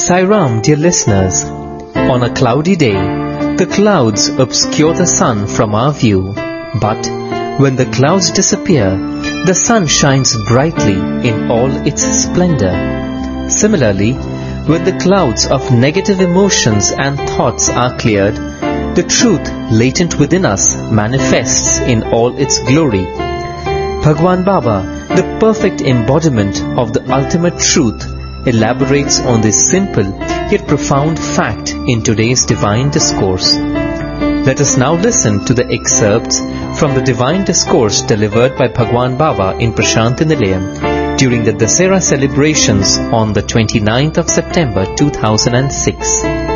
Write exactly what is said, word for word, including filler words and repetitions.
Sai Ram, dear listeners. On a cloudy day, the clouds obscure the sun from our view, but when the clouds disappear, the sun shines brightly in all its splendor. Similarly, when the clouds of negative emotions and thoughts are cleared, the truth latent within us manifests in all its glory. Bhagwan Baba, the perfect embodiment of the ultimate truth, elaborates on this simple yet profound fact in today's Divine Discourse. Let us now listen to the excerpts from the Divine Discourse delivered by Bhagwan Baba in Prashanthi Nilayam during the Dasera celebrations on the twenty-ninth of September two thousand six.